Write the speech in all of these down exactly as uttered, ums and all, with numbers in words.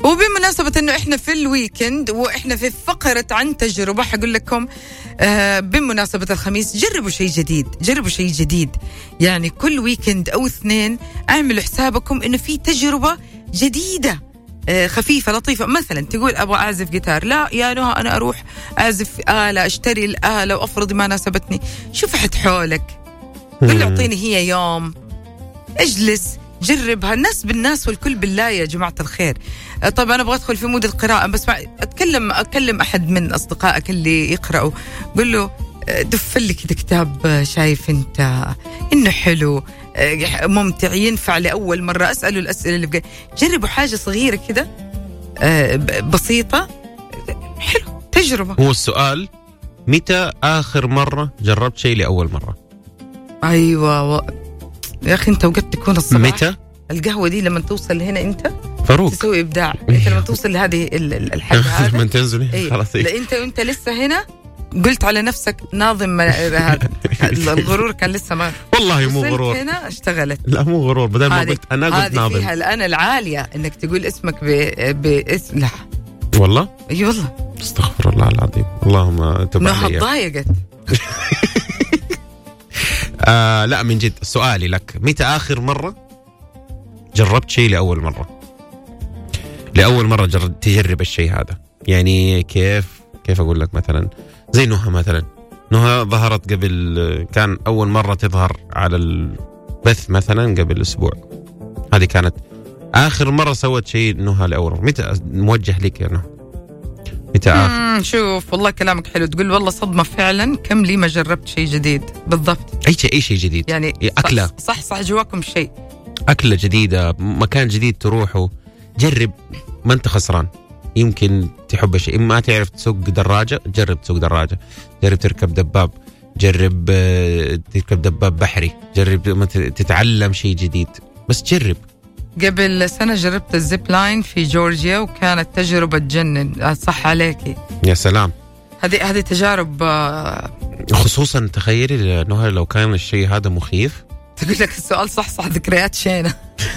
وبمناسبة انه احنا في الويكند واحنا في فقرة عن تجربة، حقول لكم آه بمناسبة الخميس جربوا شيء جديد، جربوا شيء جديد. يعني كل ويكند او اثنين اعملوا حسابكم انه في تجربة جديدة آه خفيفة لطيفة. مثلا تقول ابغى اعزف جيتار، لا يا نهى انا اروح اعزف آلة، اشتري الآلة وافرض ما ناسبتني. شوف أحد حولك، قل اعطيني هي يوم، اجلس جربها. الناس بالناس والكل بالله يا جماعة الخير. طيب أنا أبغى أدخل في مود القراءة، بس أتكلم أكلم أحد من أصدقائك اللي يقرأوا، قل له دف لي كده كتاب شايف أنت إنه حلو ممتع ينفع لأول مرة، أسأله الأسئلة اللي بقى. جربوا حاجة صغيرة كده بسيطة، حلو تجربة. هو السؤال متى آخر مرة جربت شيء لأول مرة؟ أيوة و... يا أخي أنت وقت تكون الصباح متى؟ القهوة دي لما توصل هنا أنت فاروق تسوي إبداع. أنت لما توصل لهذه الحد هذا لما تنزل إيه؟ خلاص لا أنت وأنت لسه هنا قلت على نفسك ناظم هذا الغرور كان لسه ما والله مو غرور هنا اشتغلت. لا مو غرور، بدل ما قلت أنا قلت ناظم. هذه فيها الأنا العالية إنك تقول اسمك باسم. لا والله أي والله استغفر الله العظيم، اللهم تب علي. ضايقت آه لا من جد سؤالي لك، متى آخر مرة جربت شيء لأول مرة؟ لأول مرة جربت تجرب الشيء هذا، يعني كيف كيف أقول لك؟ مثلا زي نهى، مثلا نهى ظهرت قبل، كان أول مرة تظهر على البث مثلا قبل أسبوع، هذه كانت آخر مرة سوت شيء نهى لأول مرة. متى؟ موجه لك يا نهى، متى آخر؟ شوف والله كلامك حلو، تقول والله صدمة فعلا، كم لي ما جربت شيء جديد. بالضبط، أي شيء أي شيء جديد، يعني أكلة صح صح, صح جواكم شيء، أكلة جديدة، مكان جديد تروحه، جرب ما أنت خسران. يمكن تحب شيء، ما تعرف تسوق دراجة، جرب تسوق دراجة، جرب تركب دباب، جرب تركب دباب بحري، جرب تتعلم شيء جديد، بس جرب. قبل سنة جربت الزيب لاين في جورجيا وكانت تجربة تجنن، صح عليكي. يا سلام، هذه هذه تجارب، خصوصا تخيلي انه لو كان الشيء هذا مخيف. تقول لك السؤال صح صح ذكريات شينة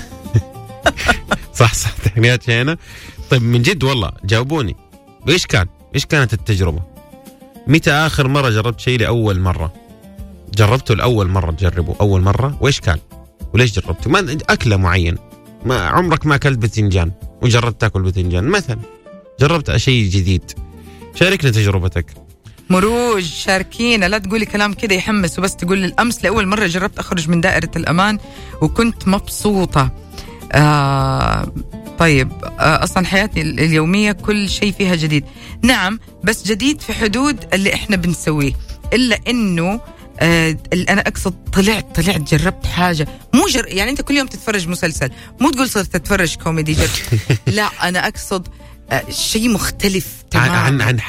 صح صح ذكريات شينة. طيب من جد والله جاوبوني، ايش كان ايش كانت التجربة؟ متى آخر مرة جربت شيء لأول مرة؟ جربته لأول مرة، تجربه أول مرة، وإيش كان وليش جربته؟ ما أكلة معين، ما عمرك ما أكلت بتنجان وجربت تأكل بتنجان مثلا، جربت شيء جديد. شاركنا تجربتك. مروج شاركينا، لا تقولي كلام كده يحمس وبس، تقول الأمس لأول مرة جربت أخرج من دائرة الأمان وكنت مبسوطة. آه طيب آه أصلا حياتي اليومية كل شيء فيها جديد. نعم بس جديد في حدود اللي إحنا بنسويه، إلا إنه آه أنا أقصد طلعت طلعت جربت حاجة مو جر... يعني أنت كل يوم تتفرج مسلسل، مو تقول صرت تتفرج كوميدي جر... لا أنا أقصد آه شيء مختلف تماما عن عن